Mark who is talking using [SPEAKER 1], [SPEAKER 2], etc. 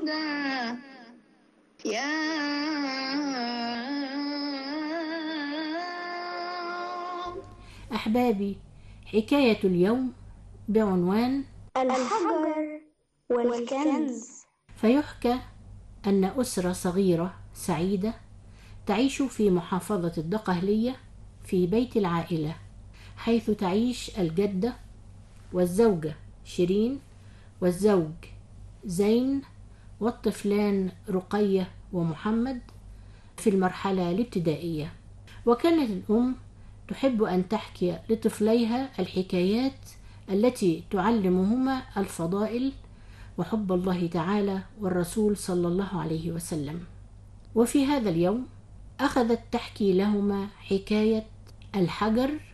[SPEAKER 1] الهدى يا
[SPEAKER 2] أحبابي، حكاية اليوم بعنوان
[SPEAKER 3] الحجر والكنز.
[SPEAKER 2] فيحكى أن أسرة صغيرة سعيدة تعيش في محافظة الدقهلية في بيت العائلة، حيث تعيش الجدة والزوجة شيرين والزوج زين والطفلان رقية ومحمد في المرحلة الابتدائية. وكانت الأم تحب أن تحكي لطفليها الحكايات التي تعلمهما الفضائل وحب الله تعالى والرسول صلى الله عليه وسلم. وفي هذا اليوم أخذت تحكي لهما حكاية الحجر